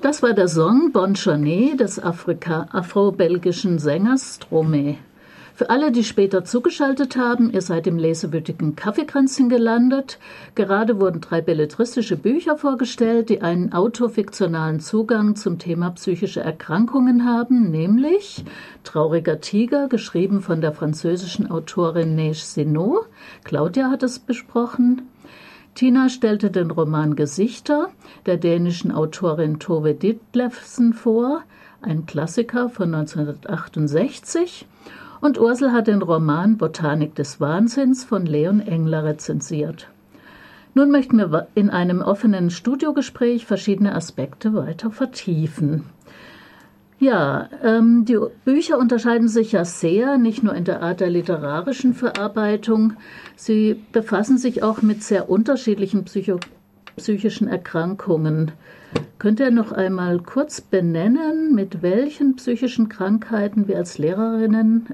Das war der Song Bonne Journée des afro-belgischen Sängers Stromae. Für alle, die später zugeschaltet haben, ihr seid im lesewütigen Kaffeekränzchen gelandet. Gerade wurden 3 belletristische Bücher vorgestellt, die einen autofiktionalen Zugang zum Thema psychische Erkrankungen haben, nämlich Trauriger Tiger, geschrieben von der französischen Autorin Neige Sinnot. Claudia hat es besprochen. Tina stellte den Roman Gesichter der dänischen Autorin Tove Ditlevsen vor, ein Klassiker von 1968. Und Ursel hat den Roman Botanik des Wahnsinns von Leon Engler rezensiert. Nun möchten wir in einem offenen Studiogespräch verschiedene Aspekte weiter vertiefen. Ja, die Bücher unterscheiden sich ja sehr, nicht nur in der Art der literarischen Verarbeitung. Sie befassen sich auch mit sehr unterschiedlichen psychischen Erkrankungen. Könnt ihr noch einmal kurz benennen, mit welchen psychischen Krankheiten wir als Leserinnen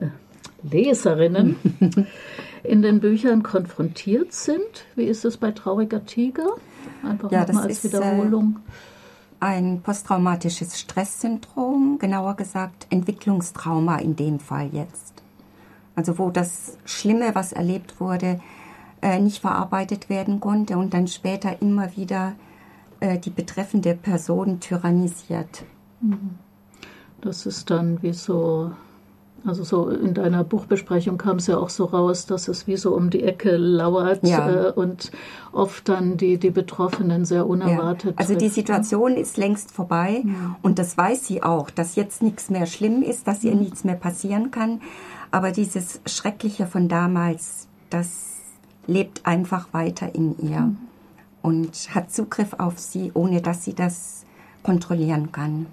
in den Büchern konfrontiert sind? Wie ist es bei Trauriger Tiger? Einfach nochmal als Wiederholung. Ein posttraumatisches Stresssyndrom, genauer gesagt Entwicklungstrauma in dem Fall jetzt. Also wo das Schlimme, was erlebt wurde, nicht verarbeitet werden konnte und dann später immer wieder die betreffende Person tyrannisiert. Das ist dann wie so, also so in deiner Buchbesprechung kam es ja auch so raus, dass es wie so um die Ecke lauert, ja. Und oft dann die Betroffenen sehr unerwartet. Ja. Also die Situation ist längst vorbei, ja. Und das weiß sie auch, dass jetzt nichts mehr schlimm ist, dass ihr nichts mehr passieren kann. Aber dieses Schreckliche von damals, das lebt einfach weiter in ihr. Und hat Zugriff auf sie, ohne dass sie das kontrollieren kann.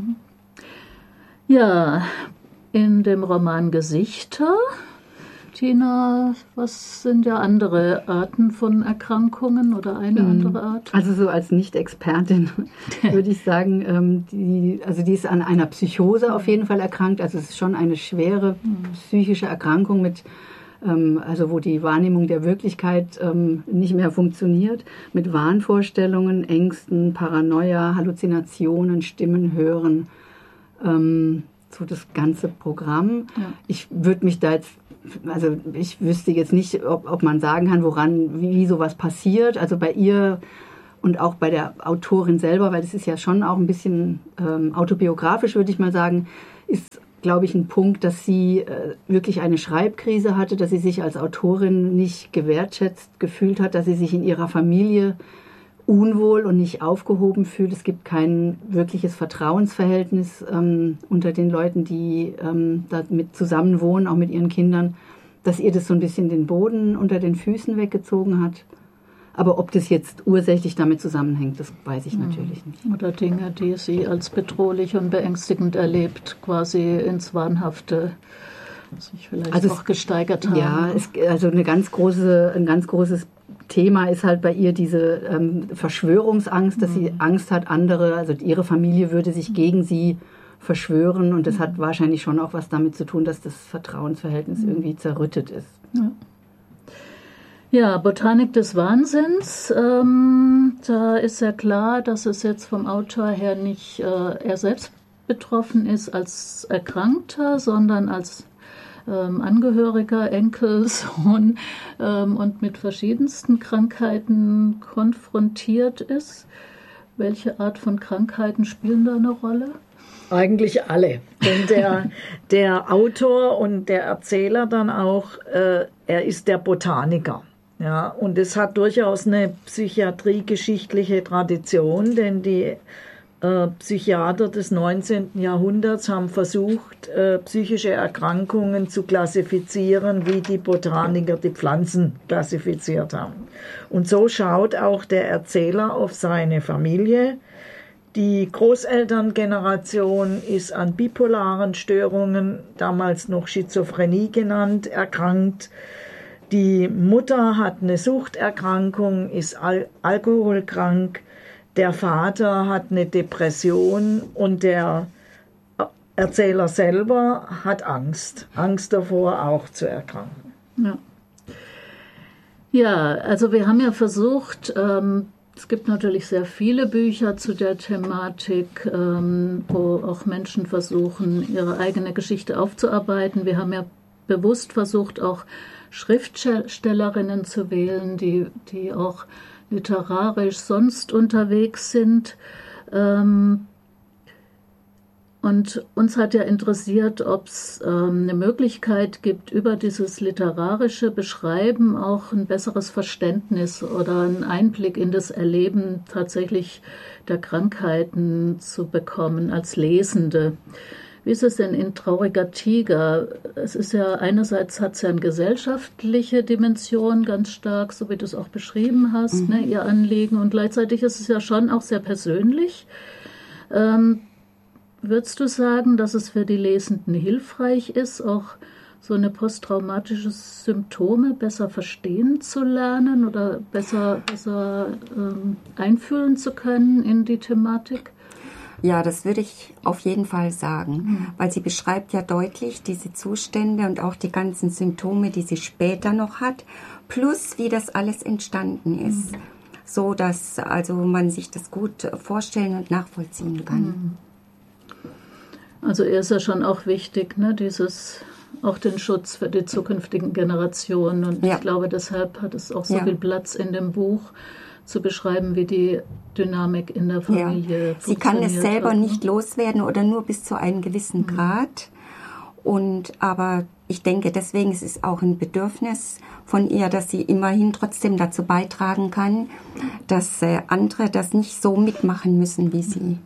Ja, in dem Roman Gesichter, Tina, was sind ja andere Arten von Erkrankungen oder eine andere Art? Also so als Nicht-Expertin würde ich sagen, die ist an einer Psychose auf jeden Fall erkrankt. Also es ist schon eine schwere psychische Erkrankung mit also wo die Wahrnehmung der Wirklichkeit nicht mehr funktioniert, mit Wahnvorstellungen, Ängsten, Paranoia, Halluzinationen, Stimmen hören, so das ganze Programm. Ja. Ich würde mich da jetzt, also ich wüsste jetzt nicht, ob man sagen kann, wie sowas passiert, also bei ihr und auch bei der Autorin selber, weil das ist ja schon auch ein bisschen autobiografisch, würde ich mal sagen, ist, glaube ich, ein Punkt, dass sie wirklich eine Schreibkrise hatte, dass sie sich als Autorin nicht gewertschätzt gefühlt hat, dass sie sich in ihrer Familie unwohl und nicht aufgehoben fühlt. Es gibt kein wirkliches Vertrauensverhältnis unter den Leuten, die da mit zusammen wohnen, auch mit ihren Kindern, dass ihr das so ein bisschen den Boden unter den Füßen weggezogen hat. Aber ob das jetzt ursächlich damit zusammenhängt, das weiß ich natürlich nicht. Oder Dinge, die sie als bedrohlich und beängstigend erlebt, quasi ins Wahnhafte sich vielleicht auch gesteigert haben. Ja, also ein ganz großes Thema ist halt bei ihr diese Verschwörungsangst, dass sie Angst hat, also ihre Familie würde sich gegen sie verschwören. Und das hat wahrscheinlich schon auch was damit zu tun, dass das Vertrauensverhältnis irgendwie zerrüttet ist. Ja. Ja, Botanik des Wahnsinns, da ist ja klar, dass es jetzt vom Autor her nicht er selbst betroffen ist als Erkrankter, sondern als Angehöriger, Enkel, Sohn und mit verschiedensten Krankheiten konfrontiert ist. Welche Art von Krankheiten spielen da eine Rolle? Eigentlich alle. Denn der Autor und der Erzähler dann auch, er ist der Botaniker. Ja, und es hat durchaus eine psychiatriegeschichtliche Tradition, denn die Psychiater des 19. Jahrhunderts haben versucht, psychische Erkrankungen zu klassifizieren, wie die Botaniker die Pflanzen klassifiziert haben. Und so schaut auch der Erzähler auf seine Familie. Die Großelterngeneration ist an bipolaren Störungen, damals noch Schizophrenie genannt, erkrankt. Die Mutter hat eine Suchterkrankung, ist alkoholkrank. Der Vater hat eine Depression und der Erzähler selber hat Angst davor auch zu erkranken. Ja, also wir haben ja versucht, Es gibt natürlich sehr viele Bücher zu der Thematik, wo auch Menschen versuchen, ihre eigene Geschichte aufzuarbeiten. Wir haben ja bewusst versucht, auch Schriftstellerinnen zu wählen, die auch literarisch sonst unterwegs sind. Und uns hat ja interessiert, ob es eine Möglichkeit gibt, über dieses literarische Beschreiben auch ein besseres Verständnis oder einen Einblick in das Erleben tatsächlich der Krankheiten zu bekommen als Lesende. Wie ist es denn in Trauriger Tiger? Es ist ja einerseits hat es ja eine gesellschaftliche Dimension ganz stark, so wie du es auch beschrieben hast, ne, ihr Anliegen. Und gleichzeitig ist es ja schon auch sehr persönlich. Würdest du sagen, dass es für die Lesenden hilfreich ist, auch so eine posttraumatische Symptome besser verstehen zu lernen oder besser einfühlen zu können in die Thematik? Ja, das würde ich auf jeden Fall sagen, weil sie beschreibt ja deutlich diese Zustände und auch die ganzen Symptome, die sie später noch hat, plus wie das alles entstanden ist, so dass also man sich das gut vorstellen und nachvollziehen kann. Also er ist ja schon auch wichtig, ne, auch den Schutz für die zukünftigen Generationen. Und ich glaube, deshalb hat es auch so viel Platz in dem Buch, zu beschreiben, wie die Dynamik in der Familie funktioniert. Sie kann es selber nicht loswerden oder nur bis zu einem gewissen Grad. Aber ich denke, deswegen ist es auch ein Bedürfnis von ihr, dass sie immerhin trotzdem dazu beitragen kann, dass andere das nicht so mitmachen müssen wie sie.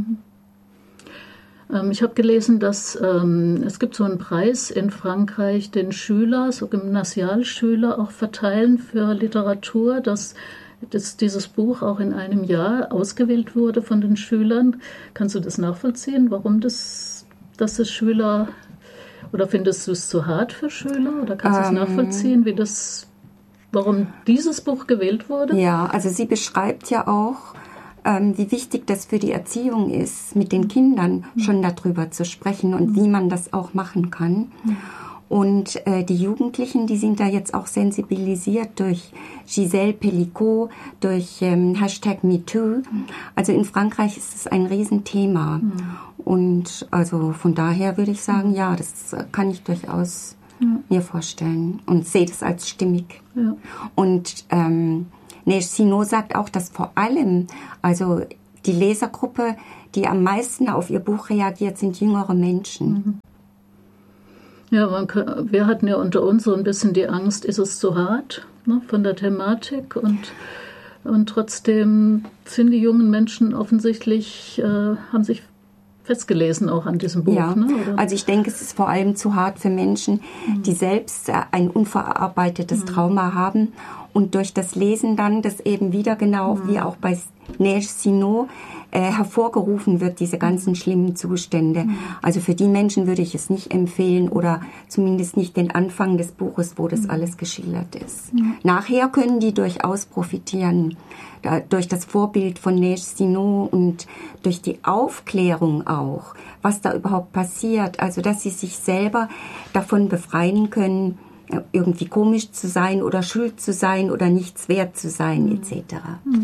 Ich habe gelesen, dass es gibt so einen Preis in Frankreich, den Schüler, so Gymnasialschüler auch verteilen für Literatur, dass dieses Buch auch in einem Jahr ausgewählt wurde von den Schülern. Kannst du das nachvollziehen, warum dass das Schüler, oder findest du es zu hart für Schüler, oder kannst du es nachvollziehen, warum dieses Buch gewählt wurde? Ja, also sie beschreibt ja auch, wie wichtig das für die Erziehung ist, mit den Kindern schon darüber zu sprechen und wie man das auch machen kann. Und die Jugendlichen, die sind da jetzt auch sensibilisiert durch Gisèle Pelicot, durch #MeToo. Also in Frankreich ist es ein Riesenthema. Und also von daher würde ich sagen, ja, das kann ich durchaus mir vorstellen und sehe das als stimmig. Ja. Und Neige Sinnot sagt auch, dass vor allem also die Lesergruppe, die am meisten auf ihr Buch reagiert, sind jüngere Menschen. Ja, wir hatten ja unter uns so ein bisschen die Angst, ist es zu hart, ne, von der Thematik und trotzdem sind die jungen Menschen offensichtlich, haben sich festgelesen auch an diesem Buch. Ja, ne, oder? Also ich denke, es ist vor allem zu hart für Menschen, die selbst ein unverarbeitetes Trauma haben und durch das Lesen dann, das eben wieder genau wie auch bei Neige Sinnot hervorgerufen wird, diese ganzen schlimmen Zustände. Also für die Menschen würde ich es nicht empfehlen oder zumindest nicht den Anfang des Buches, wo das alles geschildert ist. Nachher können die durchaus profitieren, durch das Vorbild von Neige Sinnot und durch die Aufklärung auch, was da überhaupt passiert. Also dass sie sich selber davon befreien können, irgendwie komisch zu sein oder schuld zu sein oder nichts wert zu sein, etc.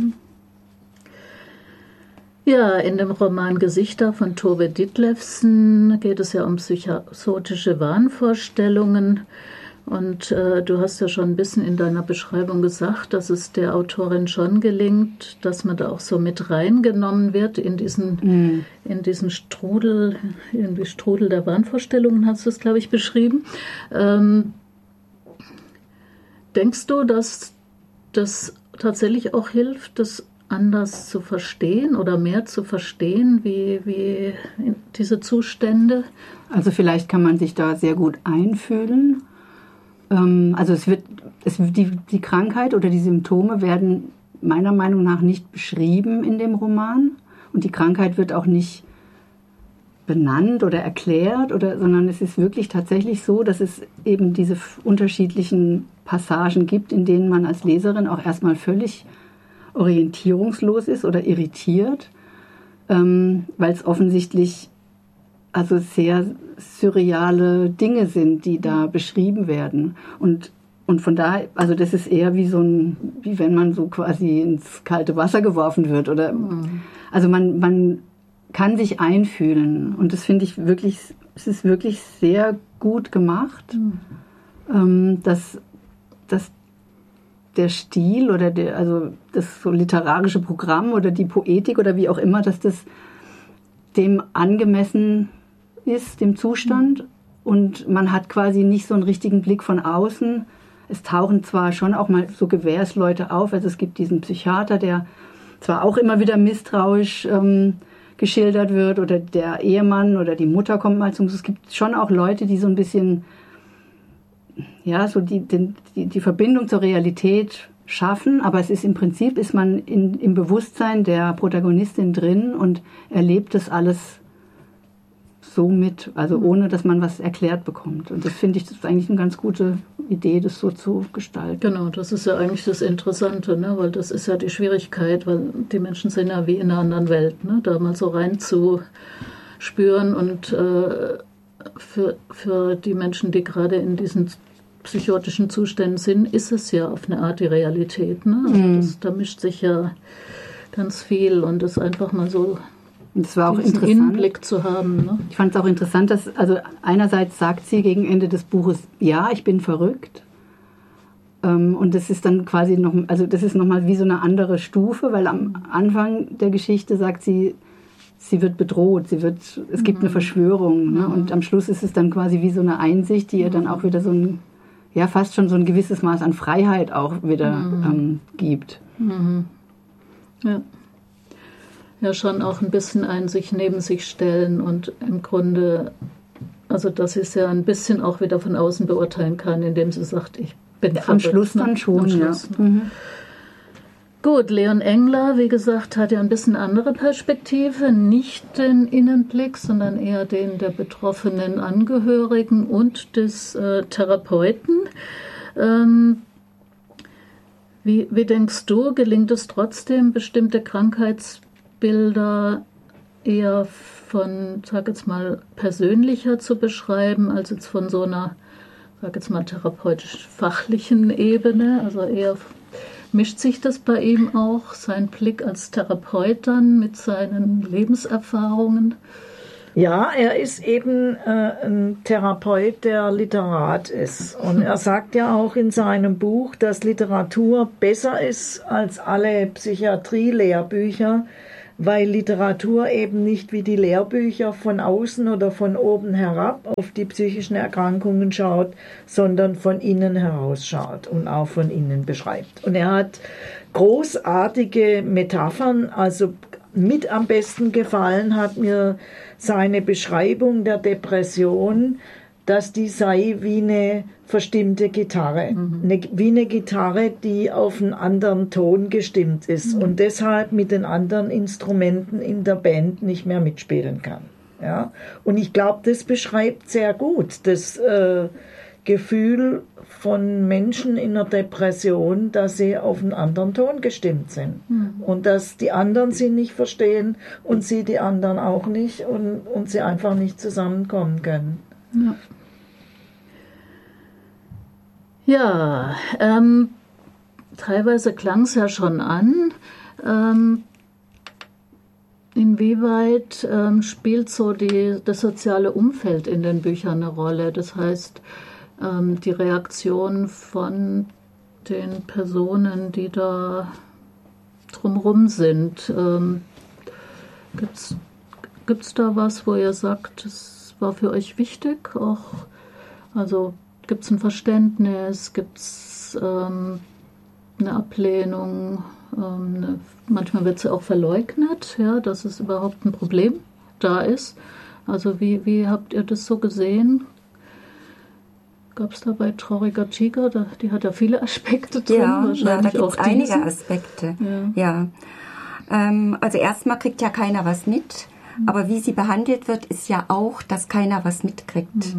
Ja, in dem Roman Gesichter von Tove Ditlevsen geht es ja um psychotische Wahnvorstellungen. Und du hast ja schon ein bisschen in deiner Beschreibung gesagt, dass es der Autorin schon gelingt, dass man da auch so mit reingenommen wird in diesen Strudel, in die Strudel der Wahnvorstellungen, hast du es, glaube ich, beschrieben. Denkst du, dass das tatsächlich auch hilft, das anders zu verstehen oder mehr zu verstehen, wie diese Zustände? Also vielleicht kann man sich da sehr gut einfühlen. Also die Krankheit oder die Symptome werden meiner Meinung nach nicht beschrieben in dem Roman und die Krankheit wird auch nicht benannt oder erklärt, sondern es ist wirklich tatsächlich so, dass es eben diese unterschiedlichen Passagen gibt, in denen man als Leserin auch erstmal völlig orientierungslos ist oder irritiert, weil es offensichtlich also sehr surreale Dinge sind, die da beschrieben werden. Und Und von daher, also das ist eher wie wie wenn man so quasi ins kalte Wasser geworfen wird oder, also man kann sich einfühlen und das finde ich wirklich, es ist wirklich sehr gut gemacht, dass der Stil oder also das so literarische Programm oder die Poetik oder wie auch immer, dass das dem angemessen ist, dem Zustand und man hat quasi nicht so einen richtigen Blick von außen. Es tauchen zwar schon auch mal so Gewährsleute auf, also es gibt diesen Psychiater, der zwar auch immer wieder misstrauisch geschildert wird oder der Ehemann oder die Mutter kommt mal zum... Es gibt schon auch Leute, die so ein bisschen, ja, so die Verbindung zur Realität schaffen, aber es ist im Prinzip, ist man im Bewusstsein der Protagonistin drin und erlebt das alles so mit, also ohne, dass man was erklärt bekommt. Und das finde ich, das ist eigentlich eine ganz gute Idee, das so zu gestalten. Genau, das ist ja eigentlich das Interessante, ne? Weil das ist ja die Schwierigkeit, weil die Menschen sind ja wie in einer anderen Welt, ne? Da mal so reinzuspüren und für die Menschen, die gerade in diesen psychotischen Zuständen sind, ist es ja auf eine Art die Realität, ne? Also da mischt sich ja ganz viel und das einfach mal so das war auch diesen interessant. Innenblick zu haben. Ne? Ich fand es auch interessant, dass, also einerseits sagt sie gegen Ende des Buches, ja, ich bin verrückt. Und das ist dann quasi noch, also das ist nochmal wie so eine andere Stufe, weil am Anfang der Geschichte sagt sie, sie wird bedroht, es gibt eine Verschwörung. Ne? Und am Schluss ist es dann quasi wie so eine Einsicht, die ihr dann auch wieder so ein, ja, fast schon so ein gewisses Maß an Freiheit auch wieder gibt. Ja. Ja, schon auch ein bisschen sich neben sich stellen und im Grunde, also dass sie es ja ein bisschen auch wieder von außen beurteilen kann, indem sie sagt, ich bin verrückt. Am Schluss dann schon, am Schluss, ja. Gut, Leon Engler, wie gesagt, hat ja ein bisschen andere Perspektive, nicht den Innenblick, sondern eher den der betroffenen Angehörigen und des Therapeuten. Wie denkst du, gelingt es trotzdem, bestimmte Krankheitsbilder eher von, sag jetzt mal, persönlicher zu beschreiben, als jetzt von so einer, sag jetzt mal, therapeutisch-fachlichen Ebene? Also eher mischt sich das bei ihm auch, sein Blick als Therapeut dann mit seinen Lebenserfahrungen? Ja, er ist eben ein Therapeut, der Literat ist. Und er sagt ja auch in seinem Buch, dass Literatur besser ist als alle Psychiatrie-Lehrbücher, weil Literatur eben nicht wie die Lehrbücher von außen oder von oben herab auf die psychischen Erkrankungen schaut, sondern von innen heraus schaut und auch von innen beschreibt. Und er hat großartige Metaphern, also mit am besten gefallen hat mir seine Beschreibung der Depression, dass die sei wie eine verstimmte Gitarre. Wie eine Gitarre, die auf einen anderen Ton gestimmt ist und deshalb mit den anderen Instrumenten in der Band nicht mehr mitspielen kann. Ja? Und ich glaube, das beschreibt sehr gut das Gefühl von Menschen in einer Depression, dass sie auf einen anderen Ton gestimmt sind. Und dass die anderen sie nicht verstehen und sie die anderen auch nicht und sie einfach nicht zusammenkommen können. Ja, teilweise klang es ja schon an. Inwieweit spielt so das soziale Umfeld in den Büchern eine Rolle? Das heißt, die Reaktion von den Personen, die da drumherum sind. Gibt's da was, wo ihr sagt, das war für euch wichtig? Auch, also gibt es ein Verständnis, gibt es eine Ablehnung? Manchmal wird sie auch verleugnet, ja, dass es überhaupt ein Problem da ist. Also wie habt ihr das so gesehen? Gab es da bei Trauriger Tiger, die hat ja viele Aspekte drin. Ja, da gibt es einige diesen. Aspekte. Ja. Also erstmal kriegt ja keiner was mit, aber wie sie behandelt wird, ist ja auch, dass keiner was mitkriegt.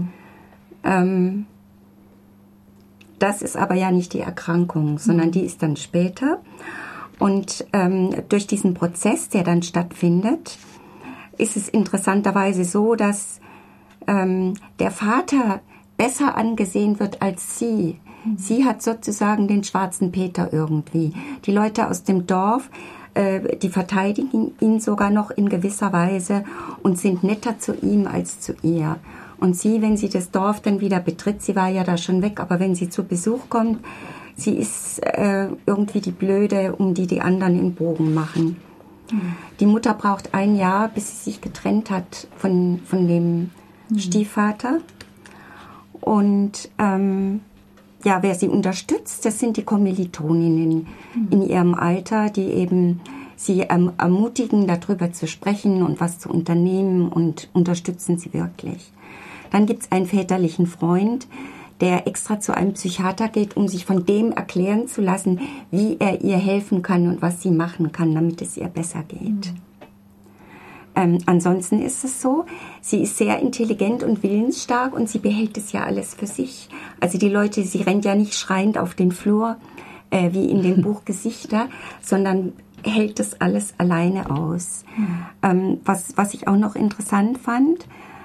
Das ist aber ja nicht die Erkrankung, sondern die ist dann später. Und durch diesen Prozess, der dann stattfindet, ist es interessanterweise so, dass der Vater besser angesehen wird als sie. Sie hat sozusagen den schwarzen Peter irgendwie. Die Leute aus dem Dorf, die verteidigen ihn sogar noch in gewisser Weise und sind netter zu ihm als zu ihr. Und sie, wenn sie das Dorf dann wieder betritt, sie war ja da schon weg, aber wenn sie zu Besuch kommt, sie ist irgendwie die Blöde, um die anderen in Bogen machen. Die Mutter braucht 1 Jahr, bis sie sich getrennt hat von dem Stiefvater. Und wer sie unterstützt, das sind die Kommilitoninnen in ihrem Alter, die eben sie ermutigen, darüber zu sprechen und was zu unternehmen und unterstützen sie wirklich. Dann gibt es einen väterlichen Freund, der extra zu einem Psychiater geht, um sich von dem erklären zu lassen, wie er ihr helfen kann und was sie machen kann, damit es ihr besser geht. Ansonsten ist es so, sie ist sehr intelligent und willensstark und sie behält es ja alles für sich. Also die Leute, sie rennt ja nicht schreiend auf den Flur, wie in dem Buch Gesichter, sondern hält das alles alleine aus. Was ich auch noch interessant fand,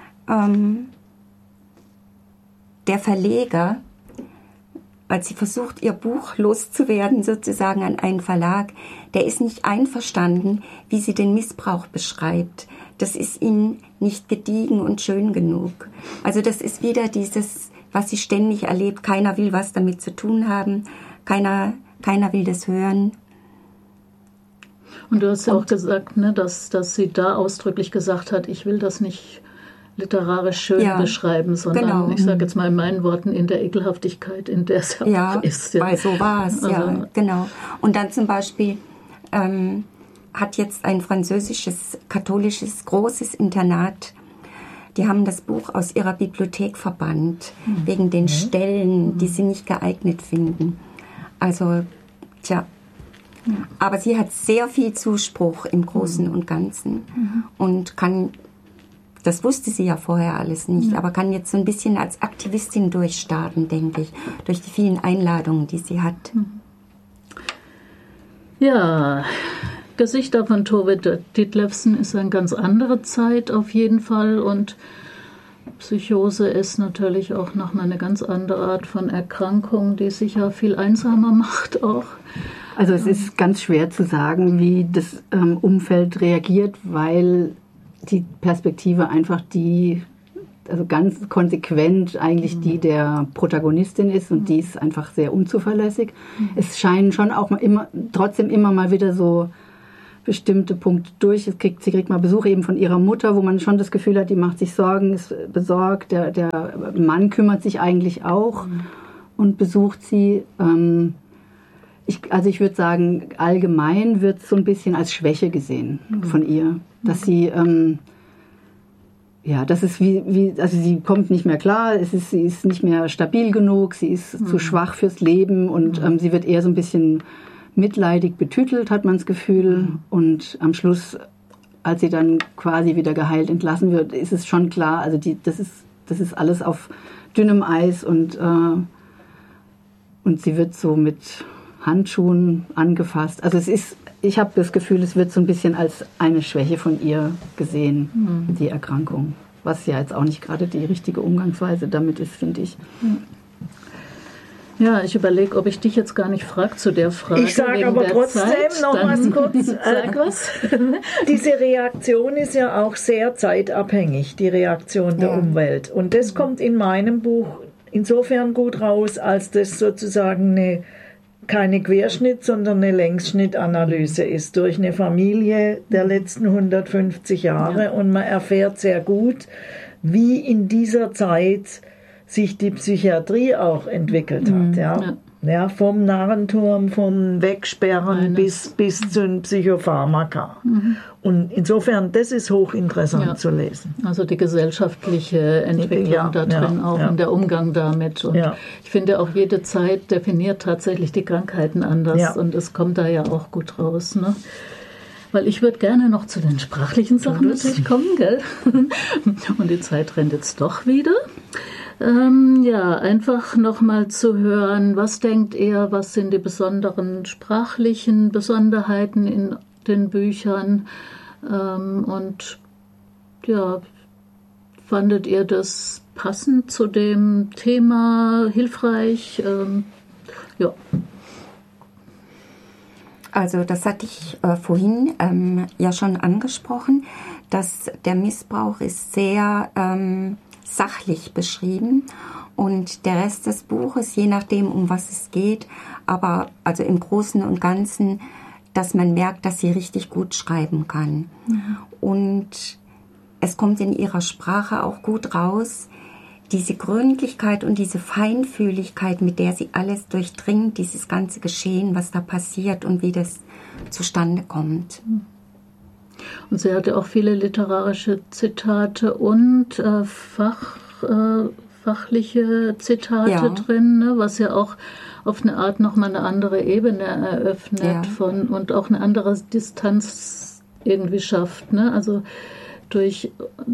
der Verleger, als sie versucht, ihr Buch loszuwerden, sozusagen an einen Verlag, der ist nicht einverstanden, wie sie den Missbrauch beschreibt. Das ist ihnen nicht gediegen und schön genug. Also das ist wieder dieses, was sie ständig erlebt. Keiner will was damit zu tun haben. Keiner will das hören. Und du hast ja auch gesagt, ne, dass sie da ausdrücklich gesagt hat, ich will das nicht literarisch schön beschreiben, sondern ich sage jetzt mal in meinen Worten, in der Ekelhaftigkeit, in der es ist. Ja, weil so war es, ja, genau. Und dann zum Beispiel hat jetzt ein französisches, katholisches, großes Internat, die haben das Buch aus ihrer Bibliothek verbannt, wegen den Stellen, die sie nicht geeignet finden. Also, aber sie hat sehr viel Zuspruch im Großen und Ganzen und kann, das wusste sie ja vorher alles nicht, aber kann jetzt so ein bisschen als Aktivistin durchstarten, denke ich, durch die vielen Einladungen, die sie hat. Ja, Gesichter von Tove Ditlevsen ist eine ganz andere Zeit auf jeden Fall und Psychose ist natürlich auch nochmal eine ganz andere Art von Erkrankung, die sich ja viel einsamer macht auch. Also es ist ganz schwer zu sagen, wie das Umfeld reagiert, weil die Perspektive einfach also ganz konsequent eigentlich die der Protagonistin ist und die ist einfach sehr unzuverlässig. Es scheinen schon auch trotzdem immer mal wieder so bestimmte Punkte durch. Sie kriegt mal Besuch eben von ihrer Mutter, wo man schon das Gefühl hat, die macht sich Sorgen, ist besorgt. Der Mann kümmert sich eigentlich auch und besucht sie. Ich würde sagen, allgemein wird es so ein bisschen als Schwäche gesehen von ihr. Dass sie, das ist also sie kommt nicht mehr klar, sie ist nicht mehr stabil genug, sie ist zu schwach fürs Leben und sie wird eher so ein bisschen mitleidig betütelt, hat man das Gefühl. Und am Schluss, als sie dann quasi wieder geheilt entlassen wird, ist es schon klar, also das ist alles auf dünnem Eis und sie wird so mit Handschuhen angefasst. Also ich habe das Gefühl, es wird so ein bisschen als eine Schwäche von ihr gesehen, die Erkrankung. Was ja jetzt auch nicht gerade die richtige Umgangsweise damit ist, finde ich. Ja, ich überlege, ob ich dich jetzt gar nicht frage zu der Frage. Ich sage aber trotzdem noch was kurz. Sag was. Diese Reaktion ist ja auch sehr zeitabhängig, die Reaktion der Umwelt. Und das kommt in meinem Buch insofern gut raus, als das sozusagen keine Querschnitt, sondern eine Längsschnittanalyse ist durch eine Familie der letzten 150 Jahre. Und man erfährt sehr gut, wie in dieser Zeit sich die Psychiatrie auch entwickelt hat. Ja, vom Narrenturm, vom Wegsperren bis zu den Psychopharmaka. Und insofern, das ist hochinteressant zu lesen. Also die gesellschaftliche Entwicklung da drin, auch und der Umgang damit. Und ich finde auch, jede Zeit definiert tatsächlich die Krankheiten anders. Und es kommt da ja auch gut raus. Ne? Weil ich würde gerne noch zu den sprachlichen Sachen natürlich kommen, gell? Und die Zeit rennt jetzt doch wieder. Einfach nochmal zu hören, was denkt ihr, was sind die besonderen sprachlichen Besonderheiten in den Büchern? Und fandet ihr das passend zu dem Thema, hilfreich? Ja. Also das hatte ich vorhin ja schon angesprochen, dass der Missbrauch ist sehr sachlich beschrieben und der Rest des Buches, je nachdem, um was es geht, aber also im Großen und Ganzen, dass man merkt, dass sie richtig gut schreiben kann. Mhm. Und es kommt in ihrer Sprache auch gut raus, diese Gründlichkeit und diese Feinfühligkeit, mit der sie alles durchdringt, dieses ganze Geschehen, was da passiert und wie das zustande kommt. Und sie hatte auch viele literarische Zitate und fachliche Zitate drin, ne, was ja auch auf eine Art nochmal eine andere Ebene eröffnet und auch eine andere Distanz irgendwie schafft. Ne? Also durch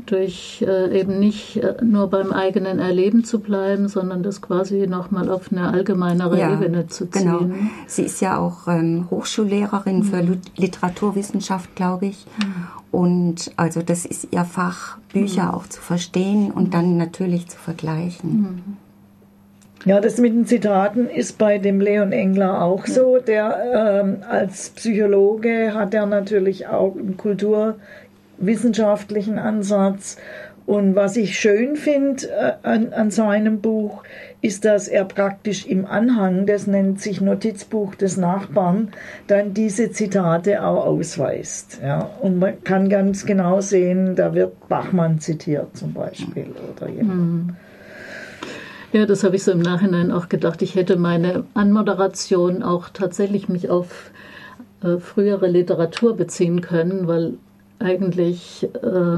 eben nicht nur beim eigenen Erleben zu bleiben, sondern das quasi nochmal auf eine allgemeinere Ebene zu ziehen. Genau. Sie ist ja auch Hochschullehrerin für Literaturwissenschaft, glaube ich. Und also das ist ihr Fach, Bücher auch zu verstehen und dann natürlich zu vergleichen. Ja, das mit den Zitaten ist bei dem Leon Engler auch so. Der als Psychologe hat er natürlich auch einen kulturwissenschaftlichen Ansatz. Und was ich schön finde an seinem Buch, ist, dass er praktisch im Anhang, das nennt sich Notizbuch des Nachbarn, dann diese Zitate auch ausweist. Ja? Und man kann ganz genau sehen, da wird Bachmann zitiert zum Beispiel oder jemand. Ja, das habe ich so im Nachhinein auch gedacht. Ich hätte meine Anmoderation auch tatsächlich mich auf frühere Literatur beziehen können, weil eigentlich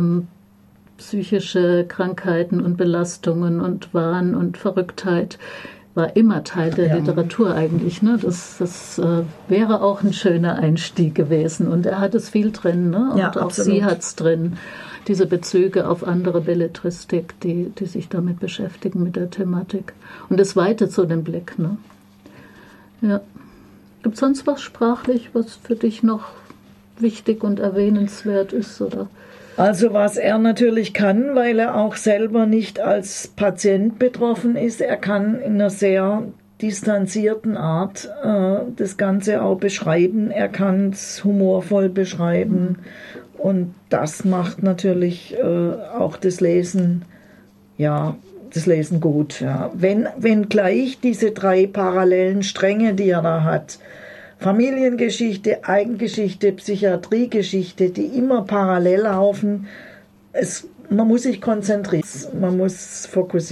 psychische Krankheiten und Belastungen und Wahn und Verrücktheit war immer Teil der Literatur eigentlich. Ne? Das wäre auch ein schöner Einstieg gewesen. Und er hat es viel drin. Ne? Und auch absolut. Sie hat es drin. Diese Bezüge auf andere Belletristik, die sich damit beschäftigen, mit der Thematik. Und es weitet so den Blick. Ne? Ja. Gibt es sonst was sprachlich, was für dich noch wichtig und erwähnenswert ist, oder? Also was er natürlich kann, weil er auch selber nicht als Patient betroffen ist, er kann in einer sehr distanzierten Art das Ganze auch beschreiben. Er kann es humorvoll beschreiben und das macht natürlich auch das Lesen gut. Ja. Wenn gleich diese 3 parallelen Stränge, die er da hat, Familiengeschichte, Eigengeschichte, Psychiatriegeschichte, die immer parallel laufen. Man muss sich konzentrieren, man muss fokussieren.